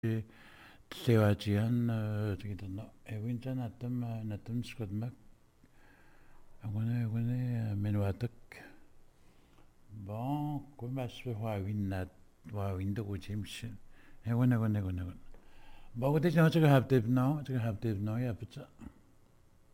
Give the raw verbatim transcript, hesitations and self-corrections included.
tlluatian tikitanno ewinta natam natam skotmak agone agone menuatak bon kumasve huawinnat huawinda kuchimshin agone agone agone agone bagute chama chaka haptep no chaka haptep no ya pizza